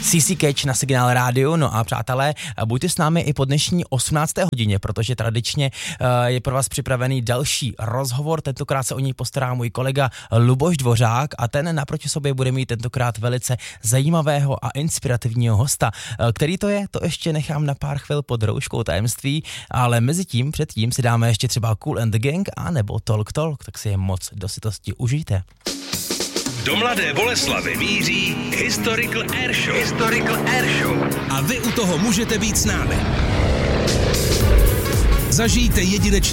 CC Catch na Signál rádiu. No a přátelé, buďte s námi i po dnešní 18. hodině, protože tradičně je pro vás připravený další rozhovor. Tentokrát se o něj postará můj kolega Luboš Dvořák a ten naproti sobě bude mít tentokrát velice zajímavého a inspirativního hosta. Který to je, to ještě nechám na pár chvil pod rouškou tajemství, ale předtím si dáme ještě třeba Kool and the Gang a nebo Talk, tak si je moc do sytosti užijte. Do Mladé Boleslavi míří Historical Airshow. A vy u toho můžete být s námi. Zažijte jedinečný